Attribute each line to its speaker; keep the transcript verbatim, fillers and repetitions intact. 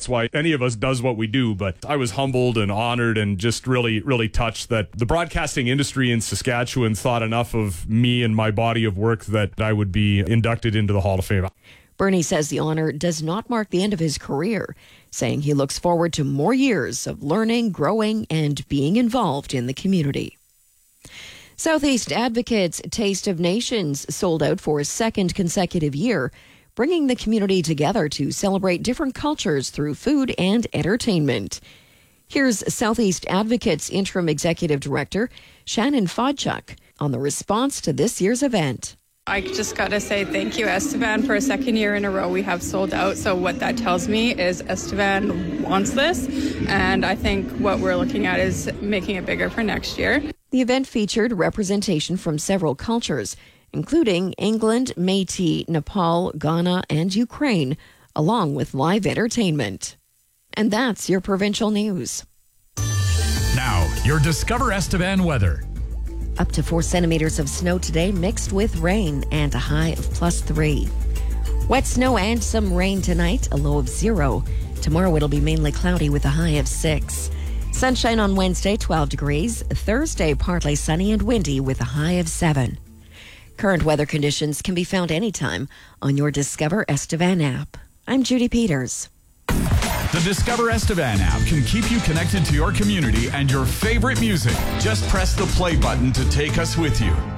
Speaker 1: that's why any of us does what we do. But I was humbled and honored and just really, really touched that the broadcasting industry in Saskatchewan thought enough of me and my body of work that I would be inducted into the Hall of Fame.
Speaker 2: Bernie says the honor does not mark the end of his career, saying he looks forward to more years of learning, growing, and being involved in the community. Southeast Advocates Taste of Nations sold out for a second consecutive year, bringing the community together to celebrate different cultures through food and entertainment. Here's Southeast Advocates Interim Executive Director Shannon Fodchuk on the response to this year's event.
Speaker 3: I just got to say thank you, Estevan. For a second year in a row, we have sold out. So what that tells me is Estevan wants this. And I think what we're looking at is making it bigger for next year.
Speaker 2: The event featured representation from several cultures, including England, Métis, Nepal, Ghana, and Ukraine, along with live entertainment. And that's your provincial news.
Speaker 4: Now, your Discover Estevan weather.
Speaker 2: Up to four centimeters of snow today, mixed with rain, and a high of plus three. Wet snow and some rain tonight, a low of zero. Tomorrow it'll be mainly cloudy with a high of six. Sunshine on Wednesday, twelve degrees. Thursday, partly sunny and windy with a high of seven. Current weather conditions can be found anytime on your Discover Estevan app. I'm Judy Peters.
Speaker 4: The Discover Estevan app can keep you connected to your community and your favorite music. Just press the play button to take us with you.